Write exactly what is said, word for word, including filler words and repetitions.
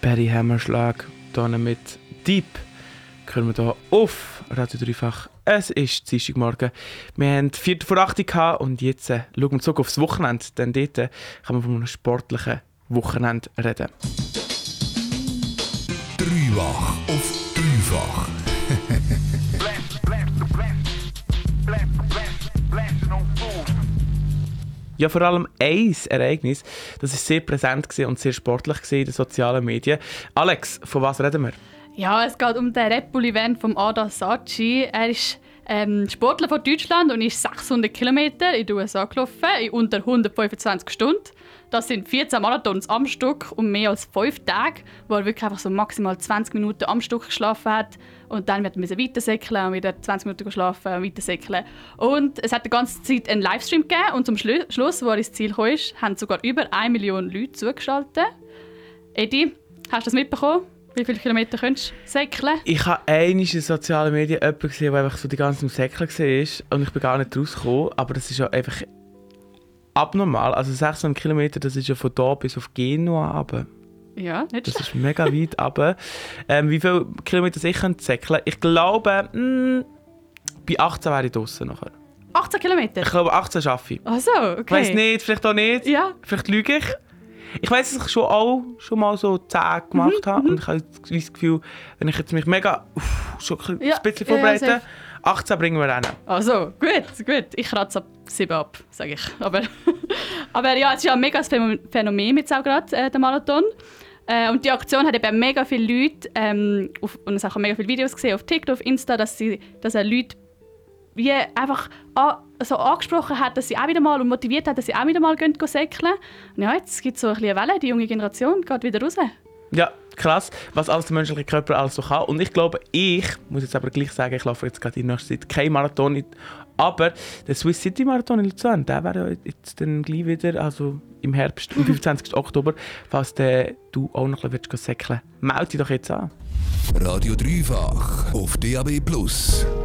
Barry Hammerschlag hier mit Deep. Können wir hier auf Radio Dreifach. Es ist Dienstagmorgen. Wir haben Viertel vor acht gehabt und jetzt äh, schauen wir zurück aufs Wochenende. Denn dort äh, kann man von einem sportlichen Wochenende reden. Dreifach auf Dreifach. Ja, vor allem ein Ereignis, das war sehr präsent und sehr sportlich in den sozialen Medien. Alex, von was reden wir? Ja, es geht um den Red Bull-Event von Ada Saatchi. Er ist ähm, Sportler von Deutschland und ist sechshundert Kilometer in den U S A gelaufen, in unter hundertfünfundzwanzig Stunden. Das sind vierzehn Marathons am Stück und mehr als fünf Tage, wo er wirklich einfach so maximal zwanzig Minuten am Stück geschlafen hat. Und dann wird er weitersäckeln und wieder zwanzig Minuten geschlafen und weitersäckeln. Und es hat die ganze Zeit einen Livestream gegeben und zum Schlu- Schluss, wo er ins Ziel kam, haben sogar über eine Million Leute zugeschaltet. Edi, hast du das mitbekommen? Wie viele Kilometer könntest du säckeln? Ich habe einmal in sozialen Medien jemanden gesehen, der einfach so die ganze Zeit am Säckeln war und ich bin gar nicht rausgekommen. Aber das ist ja einfach abnormal. Also sechshundert Kilometer, das ist ja von hier bis auf Genua runter. Ja, nicht Das ist mega weit runter. Ähm, wie viele Kilometer ich könnte säckeln? Ich glaube, mh, bei achtzehn wäre ich draussen nachher. achtzehn Kilometer? Ich glaube, achtzehn schaffe ich. Ach so, okay. Ich weiss nicht, vielleicht auch nicht. Ja. Vielleicht lüge ich. Ich weiss, dass ich schon auch schon mal so zehn gemacht Mhm, habe. Und ich habe das Gefühl, wenn ich jetzt mich mega uff, schon ein Ja, bisschen ja, vorbereite, safe. achtzehn bringen wir rein. Also, gut, gut. Ich kratze ab sieben ab, sage ich. Aber, aber ja, es ist ja ein mega Phänomen mit Saugrad, äh, der Marathon. Äh, und die Aktion hat eben mega viele Leute, ähm, auf, und es haben auch mega viele Videos gesehen auf TikTok, auf Insta, dass, sie, dass er Leute wie einfach an, so angesprochen hat, dass sie auch wieder mal und motiviert hat, dass sie auch wieder mal gehen, gehen säckeln. Und ja, jetzt gibt es so ein bisschen eine Welle, die junge Generation geht wieder raus. Ja, krass, was alles der menschliche Körper alles so kann. Und ich glaube, ich muss jetzt aber gleich sagen, ich laufe jetzt gerade in nächster Zeit kein Marathon. Aber der Swiss City Marathon in Luzern, der wäre ja jetzt dann gleich wieder, also im Herbst, am fünfundzwanzigsten Oktober, falls der, du auch noch ein bisschen säckeln willst. Melde dich doch jetzt an. Radio Dreifach auf D A B Plus.